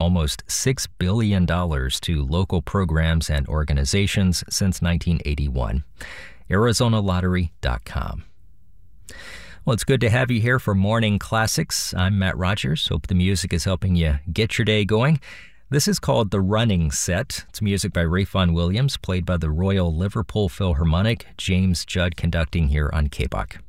almost $6 billion to local programs and organizations since 1981. ArizonaLottery.com. Well, it's good to have you here for Morning Classics. I'm Matt Rogers. Hope the music is helping you get your day going. This is called The Running Set. It's music by Ralph Vaughan Williams, played by the Royal Liverpool Philharmonic, James Judd conducting here on KBOK.